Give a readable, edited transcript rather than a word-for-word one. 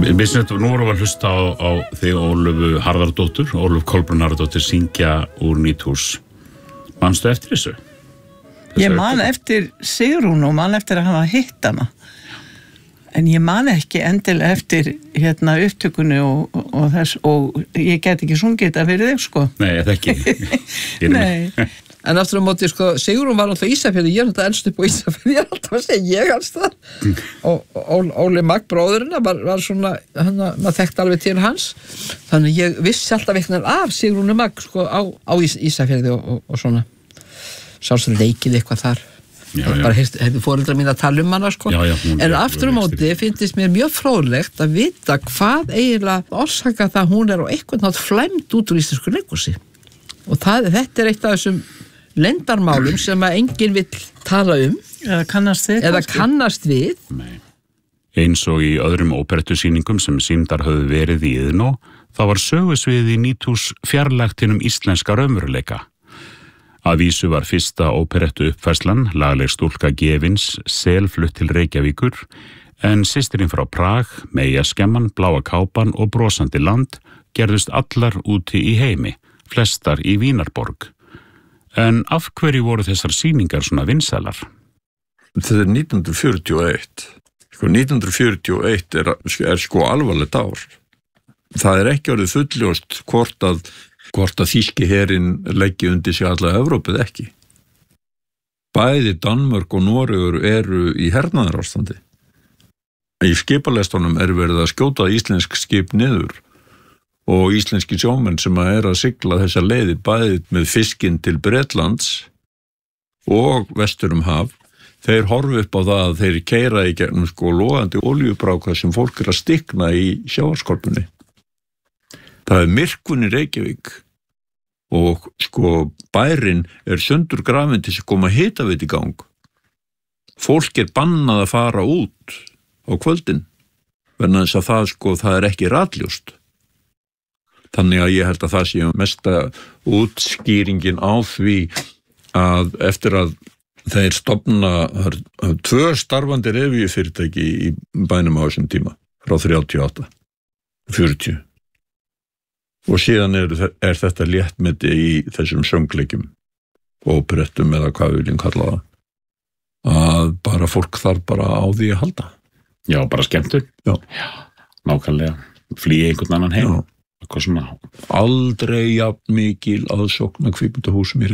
Mér finnst þetta, nú vorum við að hlusta á þig Ólöfu Harðardóttur, Ólöf Kolbrún Harðardóttir syngja úr Nýthús. Manstu eftir þessu? Ég man eftir Sigrún og man eftir að hafa hitt hana. En ég man ekki endilega eftir upptökunni og þess, og ég get ekki sungið þetta fyrir þig, sko. Nei, þetta ekki. Nei. En aftur á móti, sko, Sigrún var alltaf Ísafirði, ég alltaf elst upp á Ísafirði, ég alltaf að segja ég alls það. Og Óli Magg, bróðurinn, var svona, maður þekkti alveg til hans. Þannig ég vissi alltaf eitthvað af Sigrúnu Magg, sko, á Ísafirði og svona. Sjálfsagt leikið eitthvað þar. Já. Bara hefði foreldrar mín að tala hana, sko. Já, en aftur á móti finnst mér mjög fróðlegt að vita hvað eiginlega orsaka það hún á eitthvað nátt flæmt út úr íslensku leikhúsi. Og þetta eitt af þessum leyndarmálum sem að enginn vill tala eða kannast við. Nei. Eins og í öðrum óperettusýningum sem sýndar höfðu verið í Iðnó, þá var sögusviðið í Nýthús fjarlægt hinum íslenska raunveruleika. Að vísu var fyrsta óperettu uppfærslan, lagleg stúlka Gefins, selflutt til Reykjavíkur, en systirinn frá Prag, Meja skemman, Bláa kápan og Brosandi land gerðust allar úti í heimi, flestar í Vínarborg. En af hverju voru þessar sýningar svona vinsælar? Þetta 1941. 1941 er sko alvarlegt ár. Það ekki orðið fulljóst hvort að þýski herinn leggi undir sig alla Evrópið ekki. Bæði Danmörk og Noregur eru í hernaðarástandi. Í skipalestunum verið að skjóta íslensk skip niður og íslenski sjómenn sem að sigla þessa leiði bæði með fiskinn til Bretlands og vestur haf, þeir horfi upp á það að þeir keyra í gegnum sko logandi olíubráka sem fólk að stikna í sjávarskorpunni. Það myrkvun í Reykjavík og sko bærinn sundur grafinn til að koma hitaveit í gang. Fólk bannað að fara út á kvöldin vegna þess að það ekki ratljóst. Þannig að ég held að það sé mesta útskýringin á því að eftir að þeir stofna 2 starfandi revíufyrirtæki í bænum á þessum tíma, frá 38, 40. Og síðan er þetta léttmeti í þessum söngleikjum, óperettum eða hvað við viljum kalla það, að bara fólk þarf bara á því að halda. Já, bara skemmtun. Já. Nákvæmlega, flýja einhvern annan heim. Já. Aldrei jafn mikil aðsókn að kvikmyndahúsum í